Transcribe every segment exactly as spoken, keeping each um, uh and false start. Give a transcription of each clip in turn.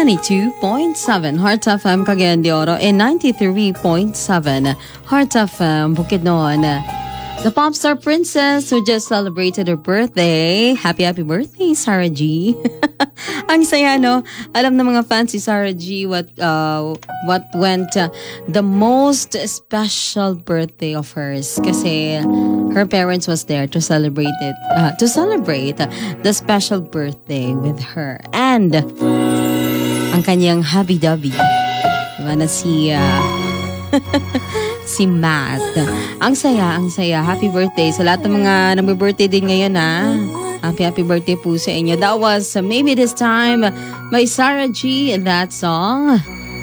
ninety-two point seven Heart F M Cagayan de Oro and ninety-three point seven Heart F M Bukidnon. The pop star princess who just celebrated her birthday. Happy, happy birthday, Sarah G. Ang saya, no? Alam ng mga fans si Sarah G what, uh, what went uh, the most special birthday of hers. Kasi her parents was there to celebrate it, uh, to celebrate the special birthday with her. And ang kanyang hubby-dubby, diba na si... Uh, si Matt. Ang saya, ang saya. Happy birthday sa lahat ng mga nag-birthday din ngayon, ha. Happy, happy birthday po sa inyo. That was uh, Maybe This Time by Sarah G in that song.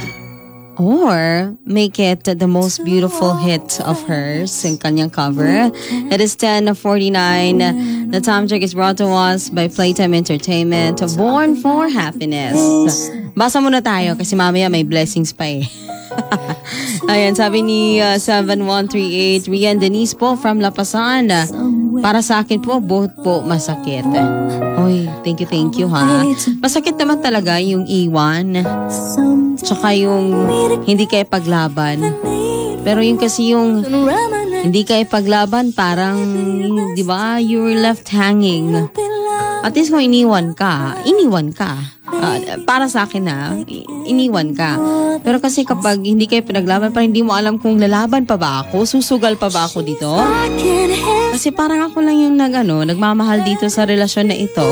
Or make it the most beautiful hit of hers in kanyang cover. It is ten forty-nine. The time check is brought to us by Playtime Entertainment. Born for Happiness. Basa muna tayo kasi mamaya may blessings pa eh. Ayan, sabi ni uh, seven one three eight, Rian Denise po from Lapasan. Para sa akin po, both po masakit. Oy, thank you, thank you ha. Masakit naman talaga yung iwan. Tsaka yung hindi kayo paglaban. Pero yung kasi yung hindi kayo paglaban, parang, di ba, you were left hanging. At least kung iniwan ka, iniwan ka. Uh, para sa akin na, iniwan ka. Pero kasi kapag hindi kayo pinaglaban, parang hindi mo alam kung lalaban pa ba ako, susugal pa ba ako dito. Kasi parang ako lang yung nag, ano, nagmamahal dito sa relasyon na ito.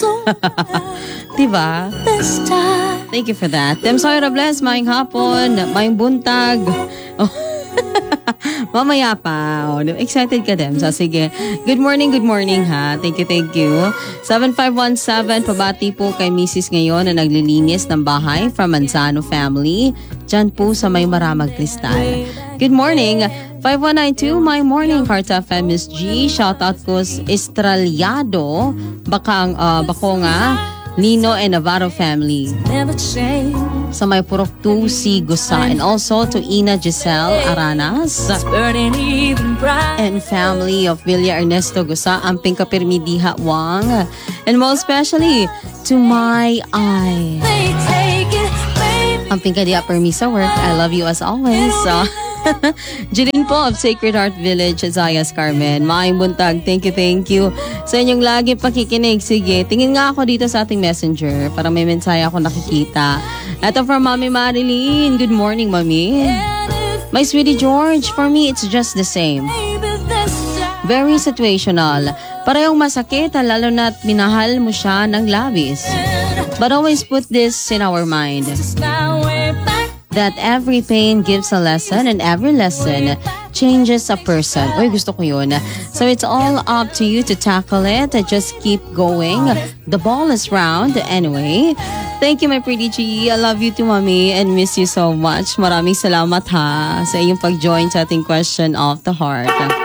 Diba? Thank you for that. Dem Soy Robles, maing hapon, maing buntag. Oh. Mamaya pa. Oh, excited ka, Dem. So, sige. Good morning, good morning, ha. Thank you, thank you. seven five one seven, pabati po kay Missus ngayon na naglilinis ng bahay from Manzano family. Diyan po sa may Maramag Cristal. Good morning. five one nine two, my morning, Heart F M Miss G. Shoutout ko sa Estraliado, Bakang, uh, Bakonga, Nino and Navarro family. Sa may Purok two C Gusa, and also to Ina Giselle Aranas and family of Villa Ernesto Gusa, Amping Kapirmidiha Wang, and most especially to my eye, Amping Kadia Permisa Work. I love you as always. So, Jeline po of Sacred Heart Village, Zayas Carmen. Maayong buntag, thank you, thank you sa inyong lagi pakikinig. Sige, tingin nga ako dito sa ating messenger para may mensahe ako nakikita. Ito from Mami Marilyn. Good morning, Mami. My sweetie George, for me, it's just the same. Very situational. Parehong masakit, lalo na't minahal mo siya ng labis. But always put this in our mind, that every pain gives a lesson and every lesson changes a person. Uy, gusto ko yun. So it's all up to you to tackle it. Just keep going. The ball is round anyway. Thank you, my pretty G. I love you too, Mommy, and miss you so much. Maraming salamat ha sa iyong pag-join sa ating question of the heart.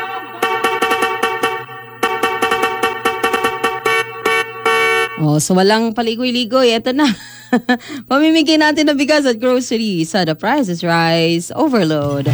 Oh, so walang paligoy-ligoy. Ito na. Pamimigay natin ng bigas at groceries sa The Price is Rice Overload.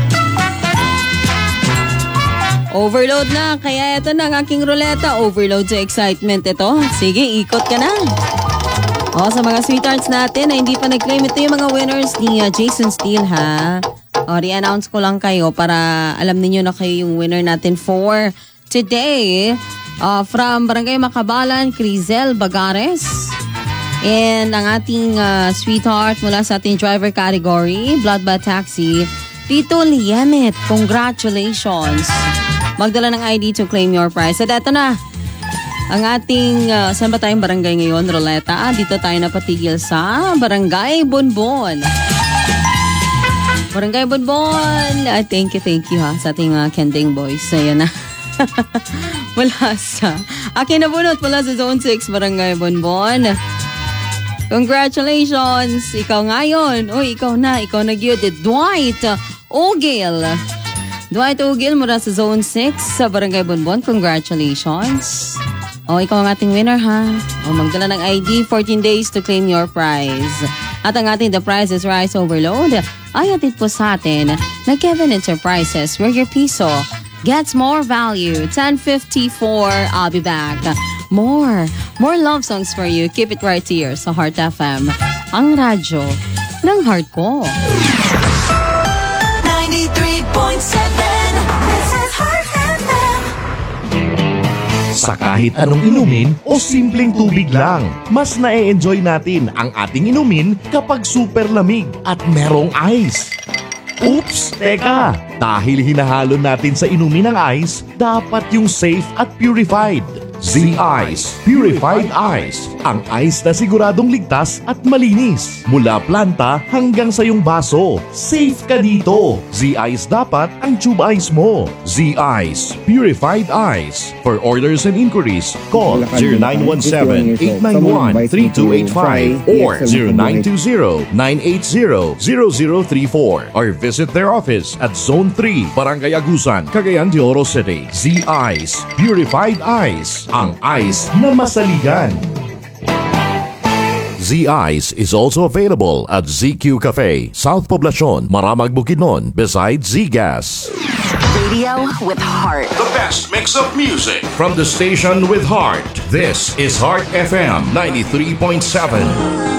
Overload na, kaya ito na ang aking ruleta. Overload sa excitement ito. Sige, ikot ka na. O, sa mga sweethearts natin na hindi pa nag-claim, ito yung mga winners ni uh, Jason Steele, ha. O, re-announce ko lang kayo para alam niyo na kayo yung winner natin for today. Uh, from Barangay Makabalan, Crizel Bagares. And ang ating uh, sweetheart mula sa ating driver category, Blood Bath Taxi, Tito Liemet. Congratulations. Magdala ng I D to claim your prize. At eto na, ang ating, uh, saan ba tayong barangay ngayon, Roleta? Dito tayo napatigil sa Barangay Bonbon. Barangay Bonbon. Uh, thank you, thank you ha sa ating uh, Kending boys. Ayan na. Mula sa, akin na bunot mula sa Zone six, Barangay Bonbon. Congratulations! Ikaw ngayon. Uy, ikaw na. Ikaw nag-yun. Dwight Ogil. Dwight Ogil mula sa Zone six sa Barangay Bonbon. Congratulations. O, ikaw ang ating winner, ha? O, magdala ng I D, fourteen days to claim your prize. At ang ating The Price is Rice Overload ay atid po sa atin na Kevin Enterprises, where your piso gets more value. ten fifty-four. I'll be back. More, more love songs for you. Keep it right here sa Heart F M. ang radyo ng heart ko. ninety-three point seven, this is Heart F M. Sa kahit anong inumin o simpleng tubig lang, mas na-e-enjoy natin ang ating inumin kapag super lamig at merong ice. Oops! Teka! Dahil hinahalo natin sa inumin ng ice, dapat yung safe at purified. Z-Ice Purified Ice. Ang ice na siguradong ligtas at malinis. Mula planta hanggang sa iyong baso. Safe ka dito. Z-Ice dapat ang tube ice mo. Z-Ice Purified Ice. For orders and inquiries, call zero nine one seven, eight nine one, three two eight five or zero nine two zero, nine eight zero, zero zero three four or visit their office at Zone three, Barangay Agusan, Cagayan de Oro City. Z-Ice Purified Ice. Ang ice na masaligan. Z-Ice is also available at Z Q Cafe, South Poblacion, Maramag, Bukidnon, beside Z-Gas. Radio with heart. The best mix of music from the station with heart. This is Heart F M ninety-three point seven.